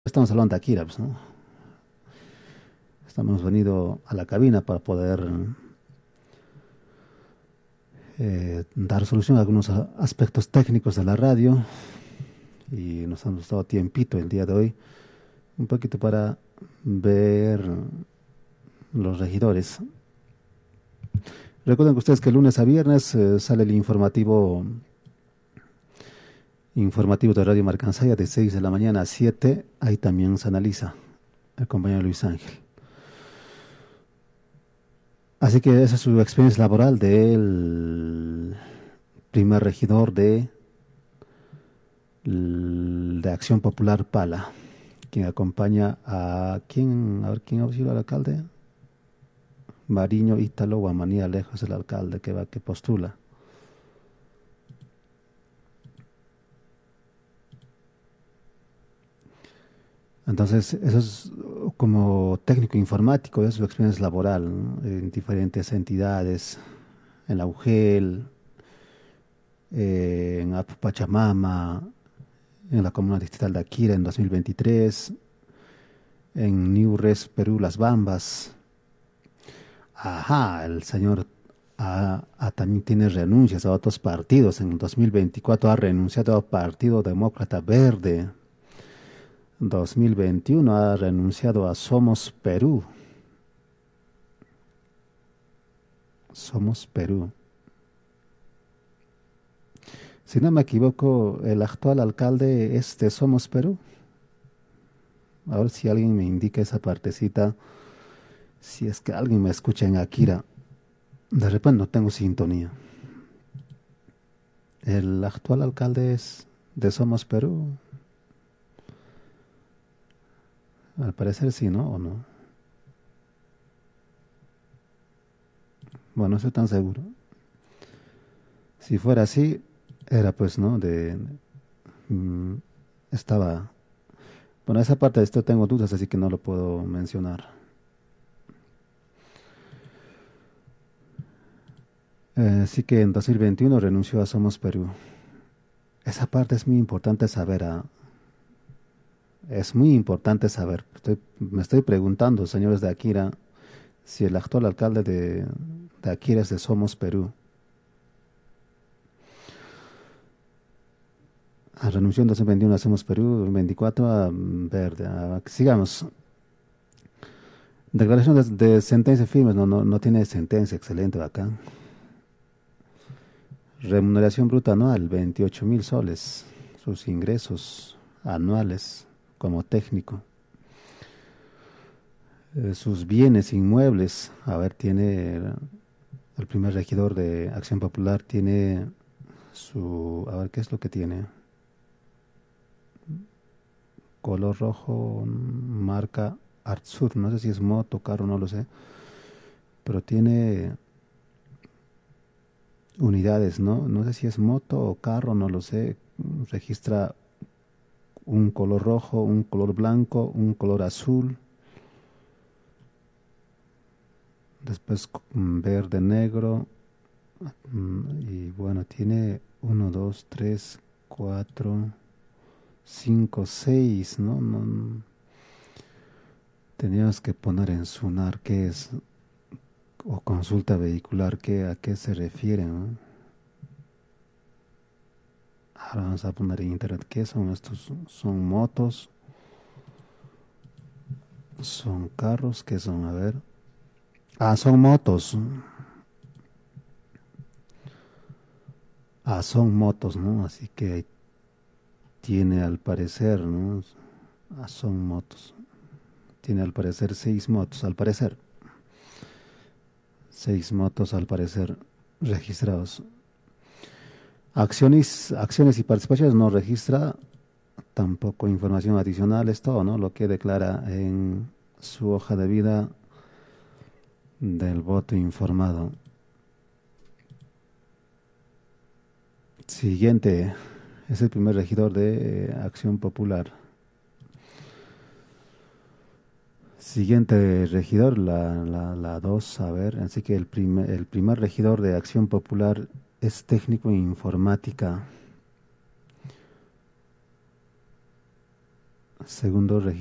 Estamos hablando de Akira, pues, ¿no? Estamos venido a la cabina para poder dar solución a algunos aspectos técnicos de la radio y nos hemos dado tiempito el día de hoy, un poquito para ver los regidores. Recuerden que ustedes que lunes a viernes sale el informativo de Radio Marcansaya de 6 de la mañana a 7. Ahí también se analiza el compañero Luis Ángel. Así que esa es su experiencia laboral del primer regidor de Acción Popular Pala, quien acompaña a quién, a ver quién ha sido el alcalde. Mariño Ítalo Guamanía Lejos, el alcalde que postula. Entonces, eso es como técnico informático, es su experiencia laboral, ¿no? En diferentes entidades, en la UGEL, en Apu Pachamama, en la Comuna Distrital de Akira en 2023, en New Res Perú, Las Bambas. Ajá, el señor también tiene renuncias a otros partidos. En 2024 ha renunciado al Partido Demócrata Verde. 2021 ha renunciado a Somos Perú. Somos Perú. Si no me equivoco, el actual alcalde es de Somos Perú. A ver si alguien me indica esa partecita. Si es que alguien me escucha en Akira. De repente no tengo sintonía. El actual alcalde es de Somos Perú. Al parecer sí, ¿no? ¿O no? Bueno, no estoy tan seguro. Si fuera así, era pues, ¿no? Mm, estaba... Bueno, esa parte de esto tengo dudas, así que no lo puedo mencionar. Así que en 2021 renunció a Somos Perú. Esa parte es muy importante saber. Es muy importante saber. Me estoy preguntando, señores de Akira, si el actual alcalde de Akira es de Somos Perú. Renunció en 2021 a Somos Perú, 2024 a Verde. Sigamos. Declaración de sentencia firme, no tiene sentencia, excelente, acá. Remuneración bruta anual, 28.000 soles. Sus ingresos anuales como técnico. Sus bienes inmuebles, a ver, tiene el primer regidor de Acción Popular, tiene a ver, ¿qué es lo que tiene? Color rojo, marca Artsur, no sé si es moto, carro, no lo sé, pero tiene unidades, ¿no? No sé si es moto o carro, no lo sé. Registra un color rojo, un color blanco, un color azul, después verde, negro, y bueno, tiene uno, dos, tres, cuatro, cinco, seis, ¿no? Teníamos que poner en Sunar qué es, o consulta vehicular, a qué se refiere, ¿no? Ahora vamos a poner en internet qué son estos. Son motos, son carros, ¿qué son? A ver. Son motos. Son motos, ¿no? Así que ahí tiene al parecer, ¿no? Son motos. Tiene al parecer seis motos, al parecer. Seis motos al parecer registrados. Acciones y participaciones no registra, tampoco información adicional, es todo, ¿no? Lo que declara en su hoja de vida del voto informado. Siguiente, es el primer regidor de Acción Popular. Siguiente regidor, la dos, a ver, así que el primer regidor de Acción Popular es técnico en informática. segundo